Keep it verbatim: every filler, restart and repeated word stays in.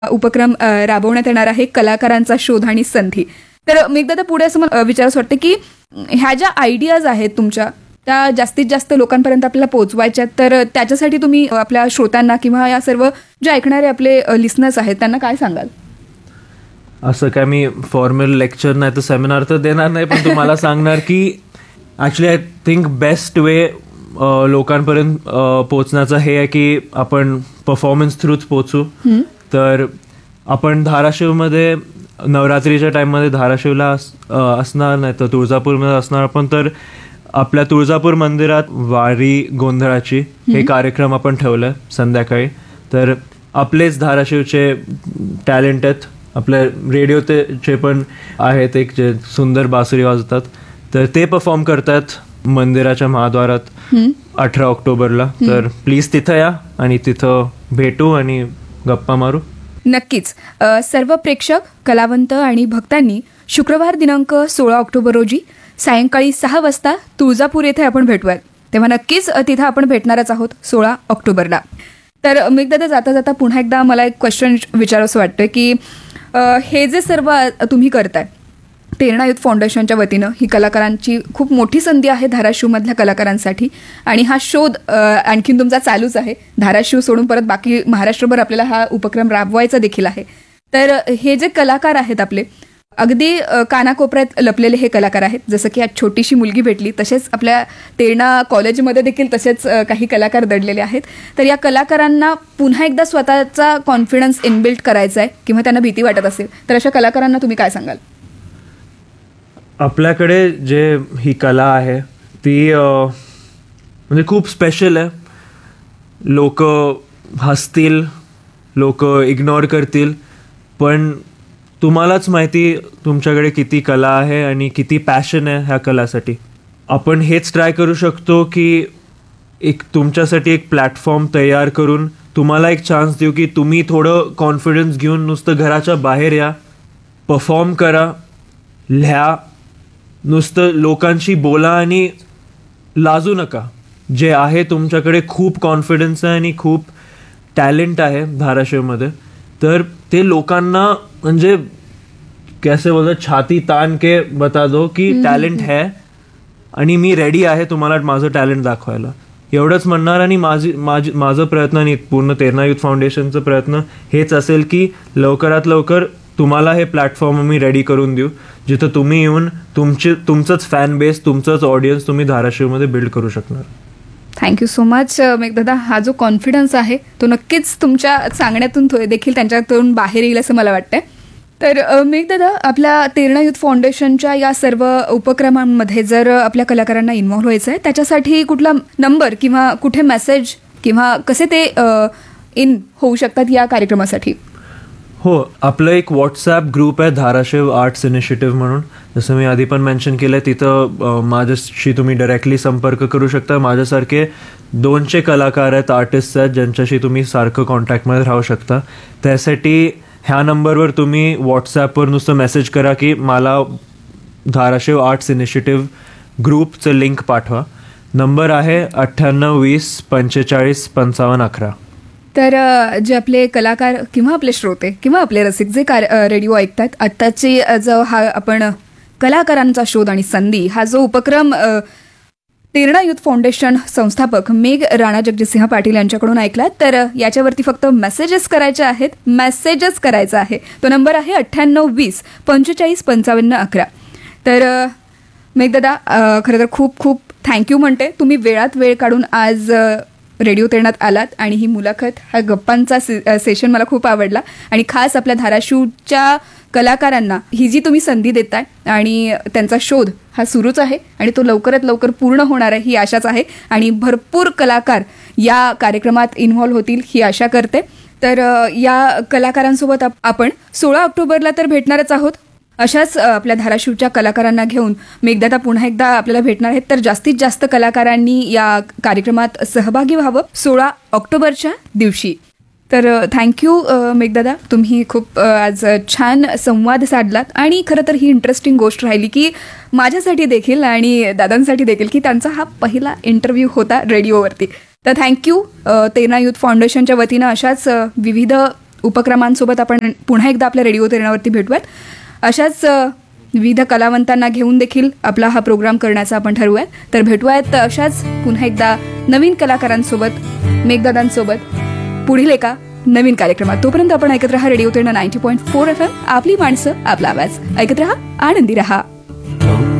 उपक्रम अ, राबवण्यात येणार आहे, कलाकारांचा शोध आणि संधी. तर मी एकदा पुढे असं मला विचारायचं वाटतं की ह्या ज्या आयडियाज आहेत तुमच्या त्या जास्तीत जास्त लोकांपर्यंत आपल्याला पोहोचवायच्या, तर त्याच्यासाठी तुम्ही आपल्या श्रोत्यांना किंवा या सर्व जे ऐकणारे आपले लिसनर्स आहेत त्यांना काय सांगाल? असं काय मी फॉर्मल लेक्चर नाही तर सेमिनार तर देणार नाही, पण तुम्हाला सांगणार की actually I think best way लोकांपर्यंत पोचण्याचं हे आहे की आपण परफॉर्मन्स थ्रूच पोचू. तर आपण धाराशिवमध्ये नवरात्रीच्या टाईममध्ये धाराशिवला असणार नाही तर तुळजापूरमध्ये असणार आपण. तर आपल्या तुळजापूर मंदिरात वारी गोंधळाची हे कार्यक्रम आपण ठेवलं संध्याकाळी. तर आपलेच धाराशिवचे टॅलेंट आहेत, आपल्या रेडिओचे पण आहेत एक जे सुंदर बासुरी वाजवतात, तर ते परफॉर्म करतात मंदिराच्या महाद्वारात अठरा ऑक्टोबरला. तर प्लीज तिथं या आणि तिथं भेटू आणि गप्पा मारू. नक्कीच. सर्व प्रेक्षक, कलावंत आणि भक्तांनी शुक्रवार दिनांक सोळा ऑक्टोबर रोजी सायंकाळी सहा वाजता तुळजापूर येथे आपण भेटूयात. तेव्हा नक्कीच तिथं आपण भेटणारच आहोत सोळा ऑक्टोबरला. तर मी एकदा जाता जाता पुन्हा एकदा मला एक क्वेश्चन विचारावंसं वाटतं की हे जे सर्व तुम्ही करताय प्रेरणा युथ फाउंडेशनच्या वतीनं, ही कलाकारांची खूप मोठी संधी आहे धाराशिवमधल्या कलाकारांसाठी. आणि हा शोध आणखीन तुमचा चालूच आहे. धाराशिव सोडून परत बाकी महाराष्ट्रभर आपल्याला हा उपक्रम राबवायचा देखील आहे. तर हे जे कलाकार आहेत आपले, अगदी कानाकोपऱ्यात लपलेले हे कलाकार आहेत. जसं की आज छोटीशी मुलगी भेटली, तसेच आपल्या तेरणा कॉलेजमध्ये देखील तसेच काही कलाकार दडलेले आहेत. तर या कलाकारांना पुन्हा एकदा स्वतःचा कॉन्फिडन्स इनबिल्ट करायचा आहे किंवा त्यांना भीती वाटत असेल, तर अशा कलाकारांना तुम्ही काय सांगाल? आपल्याकडे जे ही कला आहे ती म्हणजे खूप स्पेशल आहे. लोक हसतील, लोक इग्नोर करतील, पण तुम्हालाच माहिती तुमच्याकडे किती कला आहे आणि किती पॅशन आहे ह्या कलासाठी. आपण हेच ट्राय करू शकतो की एक तुमच्यासाठी एक प्लॅटफॉर्म तयार करून तुम्हाला एक चान्स देऊ की तुम्ही थोडं कॉन्फिडन्स घेऊन नुसतं घराच्या बाहेर या, परफॉर्म करा, लिहा, नुसतं लोकांशी बोला आणि लाजू नका. जे आहे तुमच्याकडे खूप कॉन्फिडन्स आहे आणि खूप टॅलेंट आहे धाराशिवमध्ये, तर ते लोकांना म्हणजे कैसे बोलतात छाती ताण के बता दो की टॅलेंट है आणि मी रेडी आहे तुम्हाला माझं टॅलेंट दाखवायला, एवढंच म्हणणार. आणि माझी माझी माझं प्रयत्न आणि पूर्ण तेरणा युथ फाउंडेशनचं प्रयत्न हेच असेल की लवकरात लवकर तुम्हाला हे प्लॅटफॉर्म मी रेडी करून देऊ जिथं तुम्ही येऊन तुमचे तुमचंच फॅन बेस, तुमचंच ऑडियन्स तुम्ही धाराशिवमध्ये बिल्ड करू शकणार. Thank you so much मेघदादा. हा जो कॉन्फिडन्स आहे तो नक्कीच तुमच्या सांगण्यातून देखील त्यांच्यातून बाहेर येईल असं मला वाटतंय. तर मेघदादा, आपल्या तेरणा युथ फाउंडेशनच्या या सर्व उपक्रमांमध्ये जर आपल्या कलाकारांना इन्व्हॉल्व्ह व्हायचं आहे, त्याच्यासाठी कुठला नंबर किंवा कुठे मेसेज किंवा कसे ते इन होऊ शकतात या कार्यक्रमासाठी? हो, आपलं एक व्हॉट्सॲप ग्रुप आहे धाराशिव आर्ट्स इनिशिएटिव्ह म्हणून. जसं मी आधी पण मेन्शन केलं आहे, तिथं माझ्याशी तुम्ही डायरेक्टली संपर्क करू शकता. माझ्यासारखे दोनशे कलाकार आहेत, आर्टिस्ट आहेत, ज्यांच्याशी तुम्ही सारखं कॉन्टॅक्टमध्ये राहू शकता. त्यासाठी ह्या नंबरवर तुम्ही व्हॉट्सॲपवर नुसतं मेसेज करा की मला धाराशिव आर्ट्स इनिशिएटिव्ह ग्रुपचं लिंक पाठवा. नंबर आहे अठ्ठ्याण्णव वीस पंचेचाळीस पंचावन्न अकरा. तर जे आपले कलाकार किंवा आपले श्रोते किंवा आपले रसिक जे कार रेडिओ ऐकतात, आत्ताची जो हा आपण कलाकारांचा शोध आणि संधी हा जो उपक्रम तेरणा युथ फाउंडेशन संस्थापक मेघ राणा जगजितसिंह पाटील यांच्याकडून ऐकला, तर याच्यावरती फक्त मेसेजेस करायचे आहेत. मेसेजेस करायचा आहे. तो नंबर आहे अठ्ठ्याण्णव वीस पंचेचाळीस पंचावन्न अकरा. तर मेघदादा, खरं तर खूप खूप थँक्यू म्हणते. तुम्ही वेळात वेळ काढून आज रेडिओ तेरणात आलात आणि ही मुलाखत, हा गप्पांचा से सेशन मला खूप आवडला. आणि खास आपल्या धाराशिवच्या कलाकारांना ही जी तुम्ही संधी देताय आणि त्यांचा शोध हा सुरूच आहे आणि तो लवकरात लवकर पूर्ण होणार आहे ही आशाच आहे. आणि भरपूर कलाकार या कार्यक्रमात इन्व्हॉल्व्ह होतील ही आशा करते. तर या कलाकारांसोबत आपण सोळा ऑक्टोबरला तर भेटणारच आहोत. अशाच आपल्या धाराशिवच्या कलाकारांना घेऊन मेघदादा पुन्हा एकदा आपल्याला भेटणार आहेत. तर जास्तीत जास्त कलाकारांनी या कार्यक्रमात सहभागी व्हावं सोळा ऑक्टोबरच्या दिवशी. तर थँक्यू मेघदादा, तुम्ही खूप आज छान संवाद साधलात. आणि खरं तर ही इंटरेस्टिंग गोष्ट राहिली की माझ्यासाठी देखील आणि दादांसाठी देखील की त्यांचा हा पहिला इंटरव्ह्यू होता रेडिओवरती. तर थँक्यू. तेरणा युथ फाउंडेशनच्या वतीनं अशाच विविध उपक्रमांसोबत आपण पुन्हा एकदा आपल्या रेडिओ तेरणावरती भेटूयात. अशाच अ, विविध कलावंतांना घेऊन देखील आपला हा प्रोग्राम करण्याचा आपण ठरवूयात. तर भेटूयात अशाच पुन्हा एकदा नवीन कलाकारांसोबत, मेघदादांसोबत पुढील एका नवीन कार्यक्रमात. तोपर्यंत आपण ऐकत रहा radio Terna ninety point four F M. आपली माणसं, आपला आवाज. ऐकत रहा, आनंदी रहा.